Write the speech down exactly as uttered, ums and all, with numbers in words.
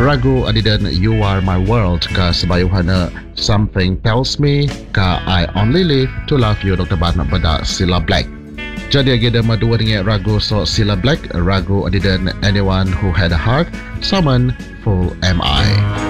Ragu adidan You Are My World ka sabayuhana Something Tells Me ka I Only Live to Love You Doktor Ban pada Cilla Black. Jadi agenda madua dengan ragu so Cilla Black, ragu adidan Anyone Who Had a Heart, Someone Full Am I.